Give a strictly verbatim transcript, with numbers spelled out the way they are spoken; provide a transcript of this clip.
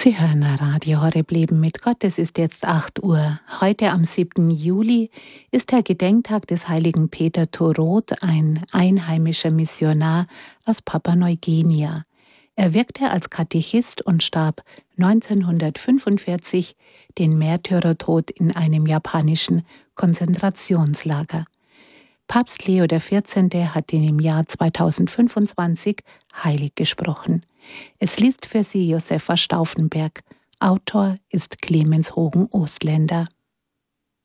Sie hören Radio Horeb Leben mit Gott. Es ist jetzt acht Uhr. Heute am siebten Juli ist der Gedenktag des heiligen Peter Torot, ein einheimischer Missionar aus Papua-Neuguinea. Er wirkte als Katechist und starb neunzehnhundertfünfundvierzig den Märtyrertod in einem japanischen Konzentrationslager. Papst Leo der vierzehnte hat ihn im Jahr zweitausendfünfundzwanzig heilig gesprochen. Es liest für Sie Josefa Stauffenberg. Autor ist Clemens Hogen-Ostländer.